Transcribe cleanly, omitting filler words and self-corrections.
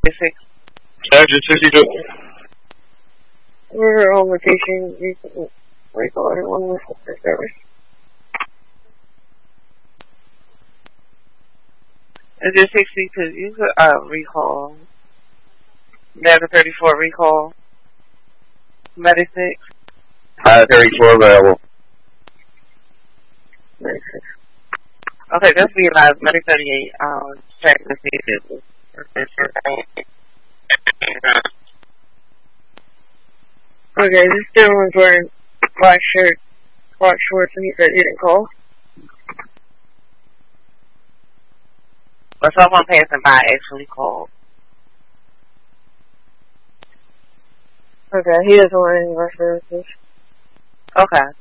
Basic. Charger 62. We're on vacation. You can recall everyone with the service. Is it 62? You could recall. Level 34 recall. Medic 6. 34 available. Okay, just realize Medic 38. Check to see if it's Okay, this gentleman's wearing black shirt, black shorts, and he said he didn't call. but someone passing by actually called. Okay, he doesn't want any of our services. Okay.